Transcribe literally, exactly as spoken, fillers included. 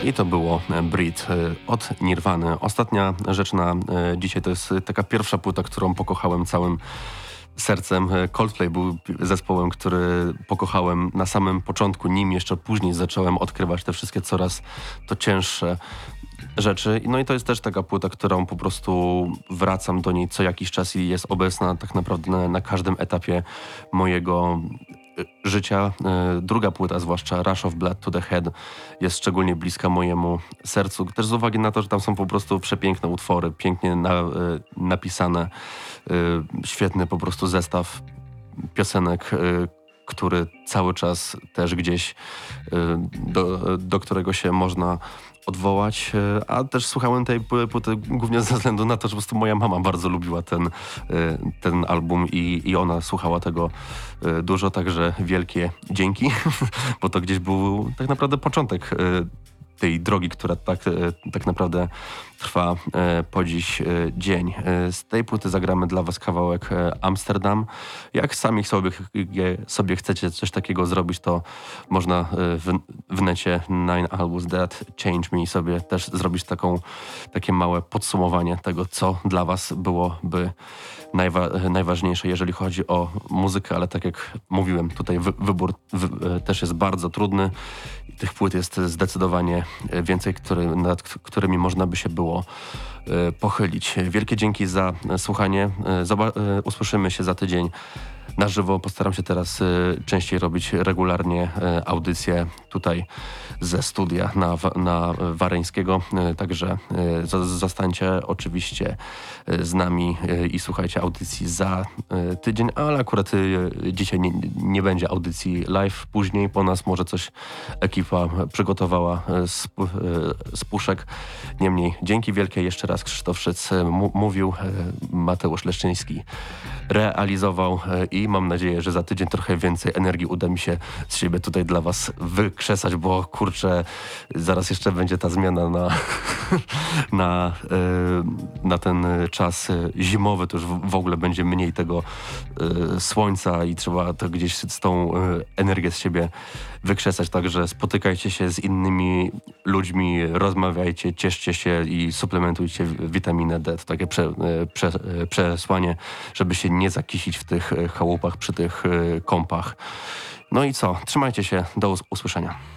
I to było Breathe od Nirwany. Ostatnia rzecz na dzisiaj to jest taka pierwsza płyta, którą pokochałem całym sercem. Coldplay był zespołem, który pokochałem na samym początku, nim jeszcze później zacząłem odkrywać te wszystkie coraz to cięższe rzeczy. No i to jest też taka płyta, którą po prostu wracam do niej co jakiś czas i jest obecna tak naprawdę na, na każdym etapie mojego życia. Druga płyta, zwłaszcza Rush of Blood to the Head, jest szczególnie bliska mojemu sercu. Też z uwagi na to, że tam są po prostu przepiękne utwory, pięknie na, napisane, świetny po prostu zestaw piosenek, który cały czas też gdzieś do, do którego się można odwołać, a też słuchałem tej płyty głównie ze względu na to, że po prostu moja mama bardzo lubiła ten, ten album i, i ona słuchała tego dużo, także wielkie dzięki, bo to gdzieś był tak naprawdę początek tej drogi, która tak, tak naprawdę trwa po dziś dzień. Z tej płyty zagramy dla was kawałek Amsterdam. Jak sami sobie, sobie chcecie coś takiego zrobić, to można w, w necie Nine Albums That Change Me sobie też zrobić taką, takie małe podsumowanie tego, co dla was byłoby najwa- najważniejsze, jeżeli chodzi o muzykę, ale tak jak mówiłem, tutaj wy- wybór wy- też jest bardzo trudny. Tych płyt jest zdecydowanie więcej, który, nad którymi można by się było y, pochylić. Wielkie dzięki za słuchanie. Zoba- y, usłyszymy się za tydzień na żywo. Postaram się teraz y, częściej robić regularnie y, audycje tutaj ze studia na, na Wareńskiego. Y, także y, z- zostańcie oczywiście y, z nami y, i słuchajcie audycji za y, tydzień, ale akurat y, dzisiaj nie, nie będzie audycji live. Później po nas może coś ekipa przygotowała y, z, y, z puszek. Niemniej dzięki wielkie jeszcze raz. Krzysztof Szyc y, m- mówił, y, Mateusz Leszczyński realizował y, i mam nadzieję, że za tydzień trochę więcej energii uda mi się z siebie tutaj dla was wykrzesać, bo kurczę, zaraz jeszcze będzie ta zmiana na, na, na ten czas zimowy, to już w ogóle będzie mniej tego słońca i trzeba to gdzieś z tą energię z siebie wykrzesać, także spotykajcie się z innymi ludźmi, rozmawiajcie, cieszcie się i suplementujcie witaminę D. To takie prze, prze, przesłanie, żeby się nie zakisić w tych chałupach, przy tych kąpach. No i co? Trzymajcie się. Do usłyszenia.